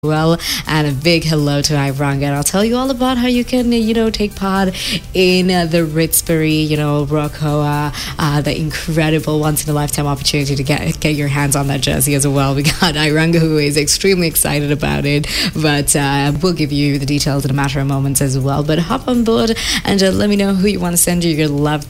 well, and a big hello to Iranga. And I'll tell you all about how you can, take part in the Ritzbury, Roccoa, the incredible once-in-a-lifetime opportunity to get your hands on that jersey as well. We got Iranga, who is extremely excited about it, but we'll give you the details in a matter of moments as well. But hop on board and let me know who you want to send your love